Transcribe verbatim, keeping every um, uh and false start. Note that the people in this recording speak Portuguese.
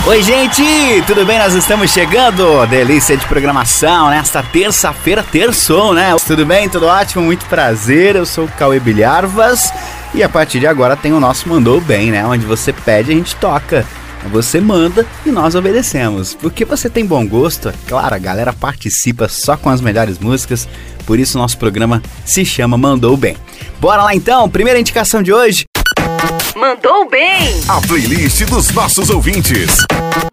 Oi, gente, tudo bem? Nós estamos chegando, delícia de programação nesta terça-feira, terçou, né? Tudo bem? Tudo ótimo? Muito prazer, eu sou o Cauê Bilharvas e a partir de agora tem o nosso Mandou Bem, né? Onde você pede, a gente toca. Você manda e nós obedecemos. Porque você tem bom gosto, é claro, a galera participa só com as melhores músicas, por isso o nosso programa se chama Mandou Bem. Bora lá então, primeira indicação de hoje. Mandou Bem! A playlist dos nossos ouvintes.